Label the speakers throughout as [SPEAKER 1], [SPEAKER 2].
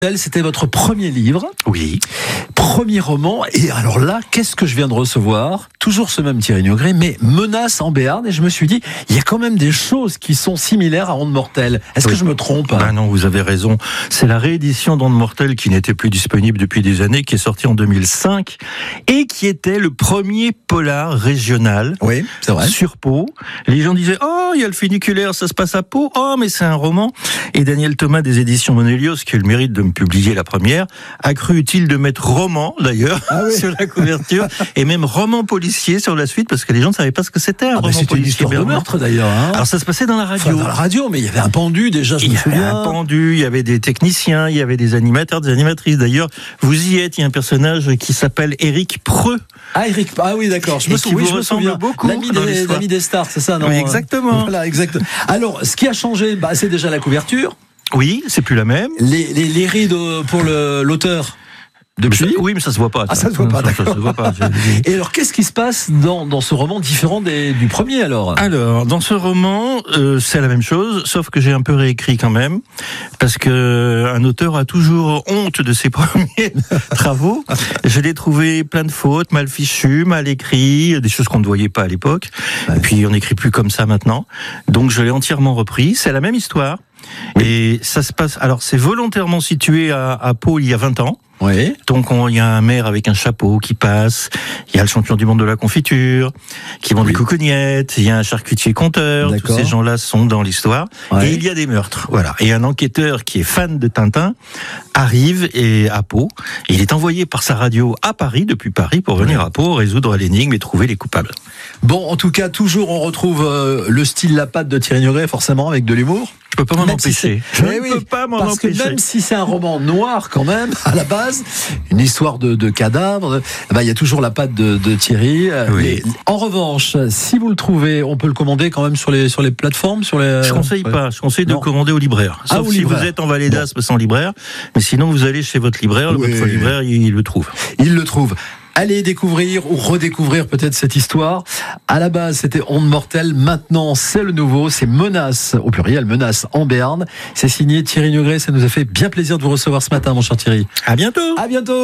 [SPEAKER 1] C'était votre premier livre.
[SPEAKER 2] Oui.
[SPEAKER 1] Premier roman. Et alors là, qu'est-ce que je viens de recevoir? Toujours ce même Thierry Nogré, mais Menace en Béarn. Et je me suis dit, il y a quand même des choses qui sont similaires à Ondes mortelles. Est-ce que je me trompe?
[SPEAKER 2] Non, vous avez raison. C'est la réédition d'Ondes mortelles qui n'était plus disponible depuis des années, qui est sortie en 2005 et qui était le premier polar régional.
[SPEAKER 1] Oui, c'est vrai.
[SPEAKER 2] Sur Pau. Les gens disaient, oh, il y a le funiculaire, ça se passe à Pau. Oh, mais c'est un roman. Et Daniel Thomas des éditions Monelios, qui a eu le mérite de me publier la première, a cru utile de mettre roman, d'ailleurs, sur la couverture, et même roman policier sur la suite, parce que les gens ne savaient pas ce que c'était un roman
[SPEAKER 1] c'était
[SPEAKER 2] policier.
[SPEAKER 1] C'était une histoire de meurtre, d'ailleurs.
[SPEAKER 2] Alors ça se passait dans la radio.
[SPEAKER 1] Enfin, dans la radio, mais il y avait un pendu, déjà, je me souviens.
[SPEAKER 2] Il y avait un pendu, il y avait des techniciens, il y avait des animateurs, des animatrices. D'ailleurs, vous y êtes, il y a un personnage qui s'appelle Éric Preux.
[SPEAKER 1] Ah, Éric, ah oui, d'accord. Je me souviens
[SPEAKER 2] beaucoup.
[SPEAKER 1] L'ami des stars, c'est ça, non?
[SPEAKER 2] Oui, exactement.
[SPEAKER 1] Voilà, exactement. Alors, ce qui a changé, c'est déjà la couverture.
[SPEAKER 2] Oui, c'est plus la même.
[SPEAKER 1] Les rides pour l'auteur. Depuis?
[SPEAKER 2] Oui, mais ça se voit pas.
[SPEAKER 1] Ah, ça se voit pas, d'accord.
[SPEAKER 2] Ça se voit pas.
[SPEAKER 1] Et alors, qu'est-ce qui se passe dans ce roman différent du premier, alors?
[SPEAKER 2] Alors, dans ce roman, c'est la même chose, sauf que j'ai un peu réécrit quand même, parce que un auteur a toujours honte de ses premiers travaux. Je l'ai trouvé plein de fautes, mal fichues, mal écrits, des choses qu'on ne voyait pas à l'époque. Ouais. Et puis, on n'écrit plus comme ça maintenant. Donc, je l'ai entièrement repris. C'est la même histoire. Oui. Et ça se passe. Alors, c'est volontairement situé à Pau il y a 20 ans.
[SPEAKER 1] Oui.
[SPEAKER 2] Donc il y a un maire avec un chapeau qui passe, il y a le champion du monde de la confiture, qui vend des coucougnettes, il y a un charcutier conteur, tous ces gens-là sont dans l'histoire, et il y a des meurtres, voilà. Et un enquêteur qui est fan de Tintin arrive à Pau, et il est envoyé par sa radio à Paris, depuis Paris, pour venir à Pau, résoudre l'énigme et trouver les coupables.
[SPEAKER 1] Bon, en tout cas, toujours on retrouve le style La Patte de Thierry Nogré, forcément, avec de l'humour.
[SPEAKER 2] Je peux pas m'en empêcher.
[SPEAKER 1] Je ne peux pas m'en empêcher. Parce que même si c'est un roman noir quand même, à la base, une histoire de cadavre, il y a toujours la patte de Thierry.
[SPEAKER 2] Oui.
[SPEAKER 1] En revanche, si vous le trouvez, on peut le commander quand même sur les plateformes, Je
[SPEAKER 2] conseille pas. Je conseille de le commander au libraire. Sauf si vous êtes en Vallée d'Aspe sans libraire. Mais sinon, vous allez chez votre libraire. Votre libraire, il le trouve.
[SPEAKER 1] Il le trouve. Allez découvrir ou redécouvrir peut-être cette histoire. À la base, c'était Ondes mortelles. Maintenant, c'est le nouveau. C'est Menace, au pluriel, Menace en Béarn. C'est signé Thierry Nogré. Ça nous a fait bien plaisir de vous recevoir ce matin, mon cher Thierry.
[SPEAKER 2] À bientôt.
[SPEAKER 1] À bientôt.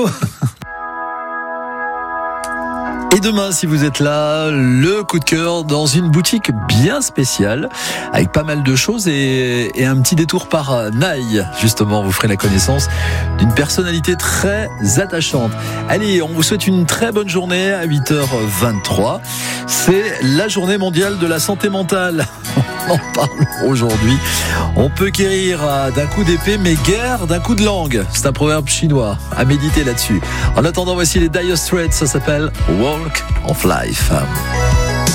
[SPEAKER 1] Et demain, si vous êtes là, le coup de cœur dans une boutique bien spéciale, avec pas mal de choses et un petit détour par Naï. Justement, vous ferez la connaissance d'une personnalité très attachante. Allez, on vous souhaite une très bonne journée à 8h23. C'est la journée mondiale de la santé mentale. On en parle aujourd'hui. On peut guérir d'un coup d'épée, mais guère d'un coup de langue. C'est un proverbe chinois. À méditer là-dessus. En attendant, voici les Dire Straits. Ça s'appelle Walk of Life.